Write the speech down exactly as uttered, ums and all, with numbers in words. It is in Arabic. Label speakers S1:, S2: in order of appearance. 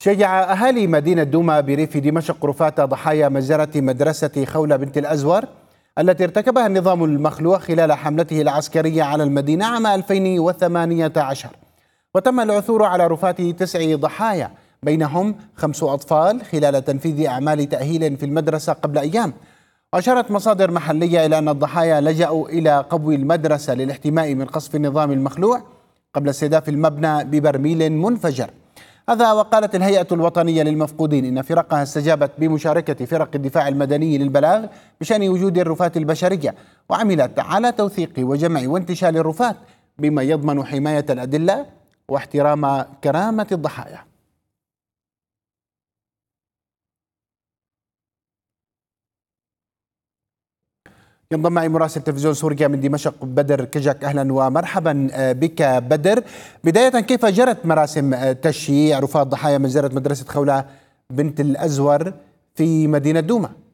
S1: شجع أهالي مدينة دوما بريف دمشق رفات ضحايا مجزرة مدرسة خولة بنت الأزور التي ارتكبها النظام المخلوع خلال حملته العسكرية على المدينة عام ألفين وثمانية عشر. وتم العثور على رفات تسع ضحايا بينهم خمس أطفال خلال تنفيذ أعمال تأهيل في المدرسة قبل أيام. أشارت مصادر محلية إلى أن الضحايا لجأوا إلى قبو المدرسة للاحتماء من قصف النظام المخلوع قبل استهداف المبنى ببرميل منفجر. هذا وقالت الهيئة الوطنية للمفقودين إن فرقها استجابت بمشاركة فرق الدفاع المدني للبلاغ بشأن وجود الرفات البشرية، وعملت على توثيق وجمع وانتشال الرفات بما يضمن حماية الأدلة واحترام كرامة الضحايا. ينضم معي مراسل تلفزيون سوريا من دمشق بدر كجك. أهلا ومرحبا بك بدر. بداية، كيف جرت مراسم تشييع رفات ضحايا مجزرة مدرسة خولة بنت الأزور في مدينة دوما؟